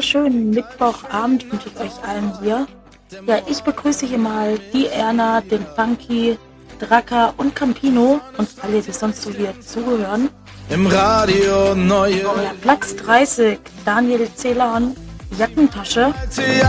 wunderschönen Mittwochabend wünsche ich euch allen hier. Ja, ich begrüße hier mal die Erna, den Funky, Dracker und Campino und alle, die sonst so hier zugehören. Im Radio neue. Ja, Platz 30, Daniel Ceylon, Jackentasche.